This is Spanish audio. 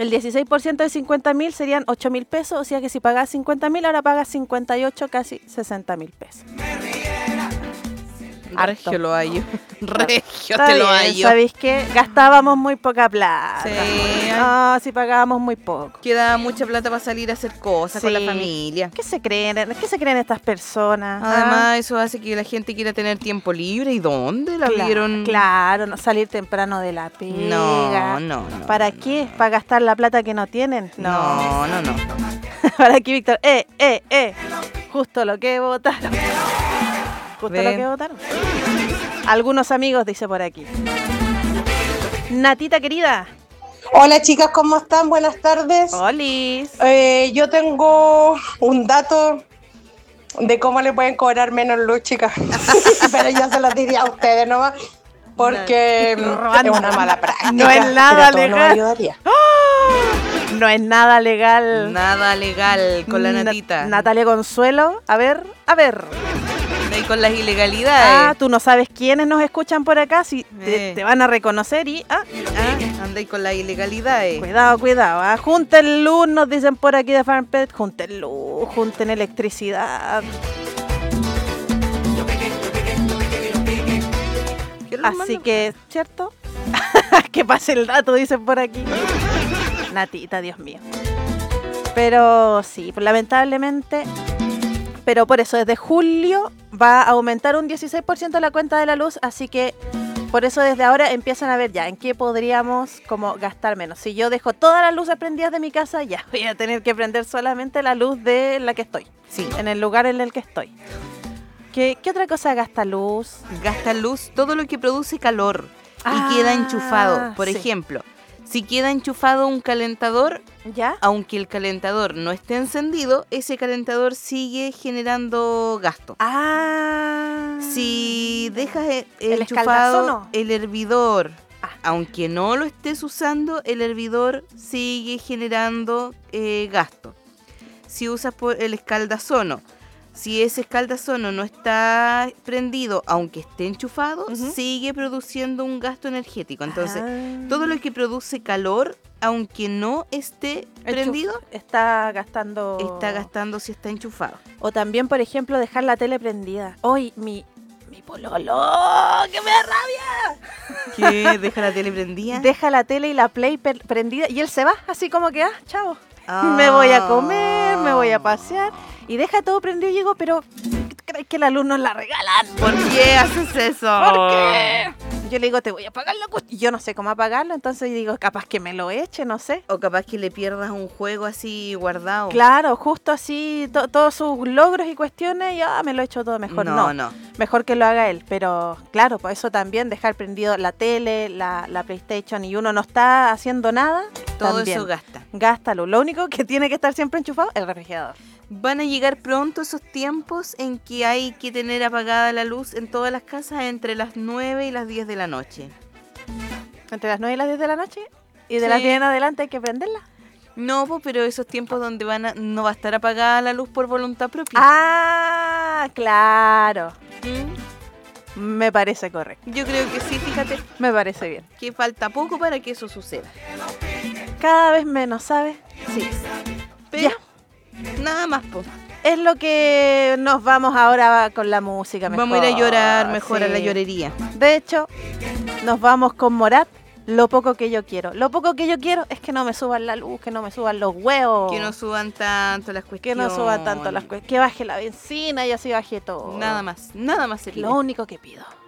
El 16% de 50.000 serían 8.000 pesos, o sea que si pagas 50.000, ahora pagas 58, casi 60.000 pesos. Regio lo hallo. Regio Está te lo bien, hallo. ¿sabéis qué? Gastábamos muy poca plata. Sí. No, si pagábamos muy poco. Queda mucha plata para salir a hacer cosas con la familia. ¿Qué se creen? ¿Qué se creen estas personas? Además, eso hace que la gente quiera tener tiempo libre. ¿Y dónde la vieron? Claro, no salir temprano de la pega. No. ¿Para qué? ¿Para gastar la plata que no tienen? No. ¿Para qué, Víctor? Justo lo que votaron. Justo lo que votaron. Algunos amigos, dice por aquí. Natita querida. Hola chicas, ¿cómo están? Buenas tardes. Olis. Yo tengo un dato de cómo le pueden cobrar menos luz, chicas. Pero yo se los diría a ustedes nomás, porque es una mala práctica. No es nada pero legal. Nos ayudaría. No es nada legal. Nada legal con la Natita. Natalia Consuelo. A ver. Y con las ilegalidades. Tú no sabes quiénes nos escuchan por acá, si te van a reconocer y... Andáis con las ilegalidades. Cuidado. Junten luz, nos dicen por aquí de FarmPet. Junten luz, junten electricidad. Así que, ¿cierto? Que pase el dato, dicen por aquí. Natita, Dios mío. Pero sí, pues, lamentablemente... Pero por eso, desde julio va a aumentar un 16% la cuenta de la luz, así que por eso desde ahora empiezan a ver ya en qué podríamos como gastar menos. Si yo dejo todas las luces prendidas de mi casa, ya voy a tener que prender solamente la luz de la que estoy, sí, en el lugar en el que estoy. ¿Qué otra cosa gasta luz? Gasta luz todo lo que produce calor y queda enchufado. Por ejemplo, si queda enchufado un calentador, ¿ya? Aunque el calentador no esté encendido, ese calentador sigue generando gasto. Si dejas enchufado el hervidor, aunque no lo estés usando, el hervidor sigue generando gasto. Si usas el escaldazono, si ese escaldazono no está prendido, aunque esté enchufado, sigue produciendo un gasto energético. Entonces, todo lo que produce calor, aunque no esté prendido, está gastando si está enchufado. O también, por ejemplo, dejar la tele prendida. Hoy mi pololo, ¡que me da rabia! ¿Qué? ¿Deja la tele prendida? Deja la tele y la Play prendida y él se va, así como que, chao. Me voy a comer, me voy a pasear y deja todo prendido y digo, pero ¿crees que la luz nos la regalan? ¿Por qué haces eso? ¿Por qué? Yo le digo, te voy a pagar la cuestión. Yo no sé cómo apagarlo, entonces digo, capaz que me lo eche, no sé. O capaz que le pierdas un juego así guardado. Claro, justo así, todos sus logros y cuestiones, y me lo echo todo mejor. No. Mejor que lo haga él, pero claro, por eso también dejar prendido la tele, la PlayStation y uno no está haciendo nada. Todo también eso gasta. Gástalo. Lo único que tiene que estar siempre enchufado es el refrigerador. Van a llegar pronto esos tiempos en que hay que tener apagada la luz en todas las casas entre las 9 y las 10 de la noche. ¿Entre las 9 y las 10 de la noche? ¿Y de las 10 en adelante hay que prenderla? No, pero esos tiempos donde no va a estar apagada la luz por voluntad propia. Claro. Me parece correcto. Yo creo que sí, fíjate. Me parece bien. Que falta poco para que eso suceda. Cada vez menos, ¿sabes? Sí. Pero nada más, po. Es lo que nos vamos ahora con la música mejor. Vamos a ir a llorar mejor a la llorería. De hecho, nos vamos con Morat, Lo poco que yo quiero. Lo poco que yo quiero es que no me suban la luz, que no me suban los huevos. Que no suban tanto las cuestiones. Que no suban tanto las cuestiones. Que baje la benzina y así baje todo. Nada más Lo único que pido.